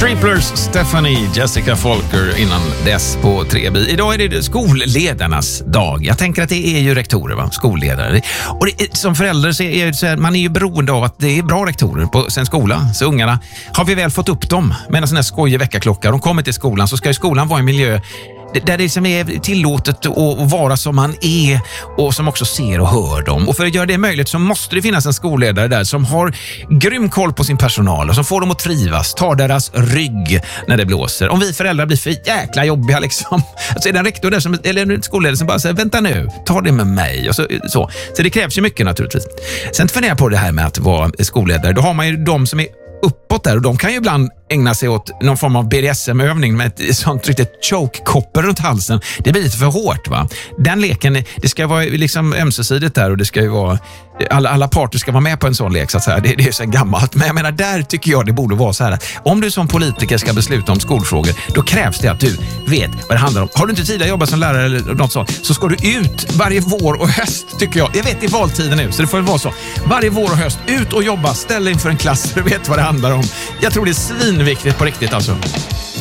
Striplers, Stephanie, Jessica Folker innan dess på Treby. Idag är det skolledarnas dag. Jag tänker att det är ju rektorer, va? Skolledare. Och som förälder så är det så här, man är ju beroende av att det är bra rektorer på sin skola. Så ungarna, har vi väl fått upp dem med en sån här skojig väckarklocka, de kommer till skolan, så ska ju skolan vara en miljö där det som är tillåtet att vara som man är och som också ser och hör dem. Och för att göra det möjligt så måste det finnas en skolledare där som har grym koll på sin personal och som får dem att trivas, tar deras rygg när det blåser. Om vi föräldrar blir för jäkla jobbiga liksom, så är det en rektor där som, eller en skolledare som bara säger, vänta nu, ta det med mig. Och så det krävs ju mycket naturligtvis. Sen funderar jag på det här med att vara skolledare. Då har man ju de som är uppåt där och de kan ju ibland ägna sig åt någon form av BDSM-övning med ett sånt riktigt choke-koppel runt halsen. Det blir lite för hårt, va? Den leken, det ska vara liksom ömsesidigt där och det ska ju vara alla parter ska vara med på en sån lek så att säga. Det är så gammalt, men jag menar där tycker jag det borde vara så här att om du som politiker ska besluta om skolfrågor, då krävs det att du vet vad det handlar om. Har du inte tidigare jobbat som lärare eller något sånt, så ska du ut varje vår och höst tycker jag. Jag vet i valtiden nu, så det får vara så. Varje vår och höst, ut och jobba, ställ inför en klass, du vet vad det handlar om. Jag tror det är svinviktigt på riktigt alltså.